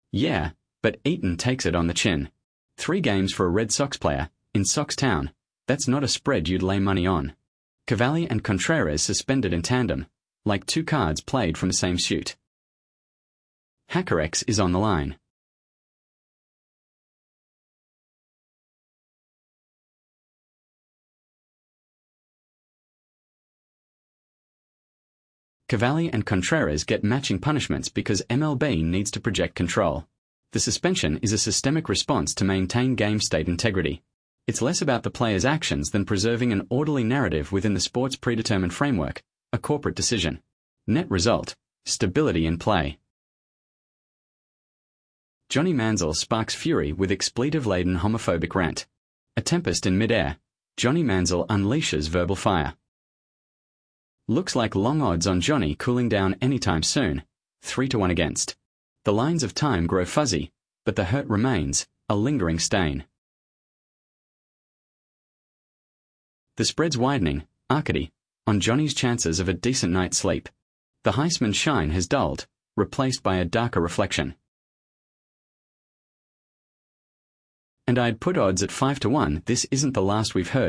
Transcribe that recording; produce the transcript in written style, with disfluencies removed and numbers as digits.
Yeah, but Eton takes it on the chin. 3 games for a Red Sox player, in Sox Town. That's not a spread you'd lay money on. Cavalli and Contreras suspended in tandem, like 2 cards played from the same suit. HackerX is on the line. Cavalli and Contreras get matching punishments because MLB needs to project control. The suspension is a systemic response to maintain game state integrity. It's less about the player's actions than preserving an orderly narrative within the sport's predetermined framework, a corporate decision. Net result: stability in play. Johnny Manziel sparks fury with expletive-laden homophobic rant. A tempest in midair, Johnny Manziel unleashes verbal fire. Looks like long odds on Johnny cooling down anytime soon, 3-1 against. The lines of time grow fuzzy, but the hurt remains, a lingering stain. The spread's widening, Arcady, on Johnny's chances of a decent night's sleep. The Heisman shine has dulled, replaced by a darker reflection. And I'd put odds at 5-1. This isn't the last we've heard